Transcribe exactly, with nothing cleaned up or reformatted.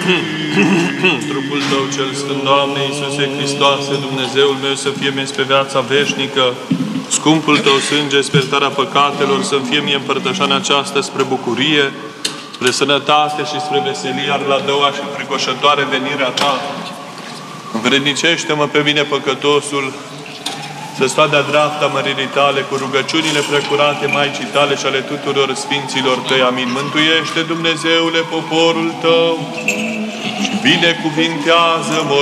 Trupul Tău cel Sfânt, Doamne Iisuse Hristoase, Dumnezeul meu, să fie mie spre viața veșnică. Scumpul Tău sânge, spre iertarea păcatelor, să-mi fie mie împărtășania aceasta spre bucurie, spre sănătate și spre veselia la doua și fricoșătoare venirea Ta. Învrednicește-mă pe mine, păcătosul, să stau de-a dreapta măririi Tale, cu rugăciunile precurate Maicii Tale și ale tuturor Sfinților Tăi. Amin. Mântuiește, Dumnezeule, poporul Tău și binecuvintează